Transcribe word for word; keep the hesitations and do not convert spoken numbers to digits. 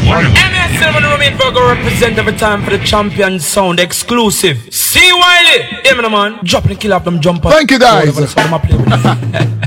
M S Cinnamon Remain Virgo represent every time for the champion sound exclusive. See Wiley, yeah man, man. Dropping the kill off them jumpers. Thank you guys.